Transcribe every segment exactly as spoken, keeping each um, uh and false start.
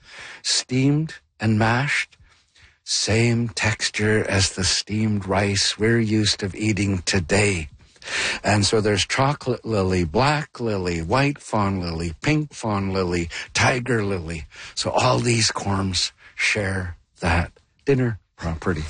steamed and mashed. Same texture as the steamed rice we're used to eating today. And so there's chocolate lily, black lily, white fawn lily, pink fawn lily, tiger lily. So all these corms share that dinner property.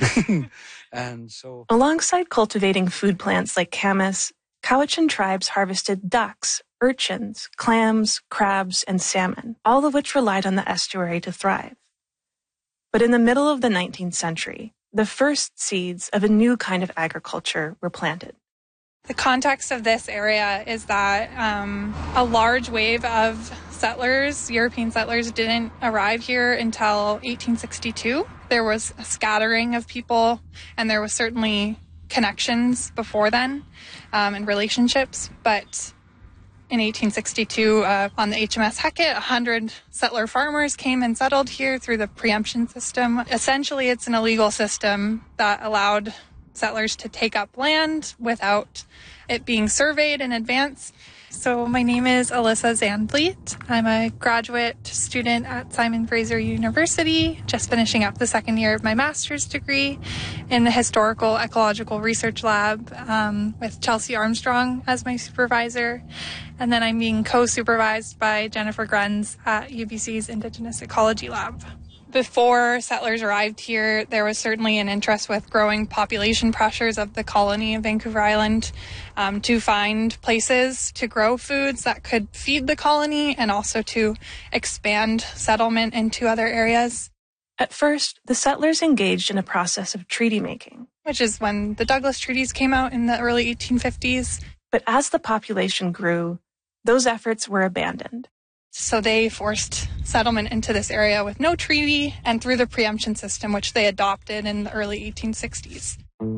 And so, alongside cultivating food plants like camas, Cowichan tribes harvested ducks, urchins, clams, crabs, and salmon, all of which relied on the estuary to thrive. But in the middle of the nineteenth century, the first seeds of a new kind of agriculture were planted. The context of this area is that um, a large wave of settlers, European settlers, didn't arrive here until eighteen sixty-two. There was a scattering of people, and there was certainly connections before then um, and relationships. But in eighteen sixty-two, uh, on the H M S Hecate, one hundred settler farmers came and settled here through the preemption system. Essentially, it's an illegal system that allowed settlers to take up land without it being surveyed in advance. So my name is Alyssa Zandvliet. I'm a graduate student at Simon Fraser University, just finishing up the second year of my master's degree in the Historical Ecological Research Lab um, with Chelsea Armstrong as my supervisor. And then I'm being co-supervised by Jennifer Gruns at U B C's Indigenous Ecology Lab. Before settlers arrived here, there was certainly an interest with growing population pressures of the colony of Vancouver Island um, to find places to grow foods that could feed the colony and also to expand settlement into other areas. At first, the settlers engaged in a process of treaty making, which is when the Douglas Treaties came out in the early eighteen fifties. But as the population grew, those efforts were abandoned. So they forced settlement into this area with no treaty and through the preemption system, which they adopted in the early eighteen sixties.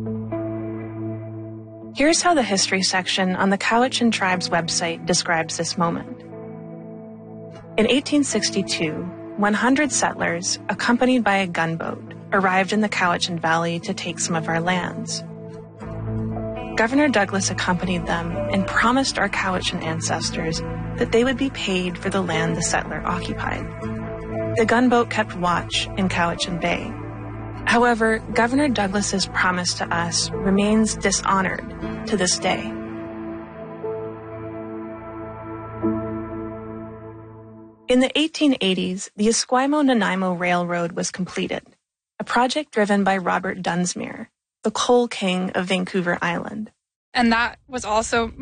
Here's how the history section on the Cowichan Tribe's website describes this moment. In eighteen sixty-two, one hundred settlers, accompanied by a gunboat, arrived in the Cowichan Valley to take some of our lands. Governor Douglas accompanied them and promised our Cowichan ancestors that they would be paid for the land the settler occupied. The gunboat kept watch in Cowichan Bay. However, Governor Douglas's promise to us remains dishonored to this day. In the eighteen eighties, the Esquimalt-Nanaimo Railroad was completed, a project driven by Robert Dunsmuir, the coal king of Vancouver Island. And that was also